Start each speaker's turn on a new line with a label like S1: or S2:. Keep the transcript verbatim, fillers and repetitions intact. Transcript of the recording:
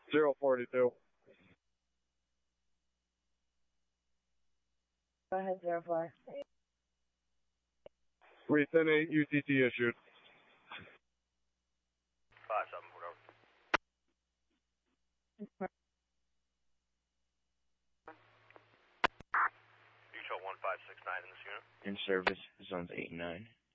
S1: zero forty-two.
S2: Go ahead, zero four.
S1: Recent eight U C C issued.
S3: Five seven four. You show one five six nine in this unit.
S4: In service, zones eight and nine.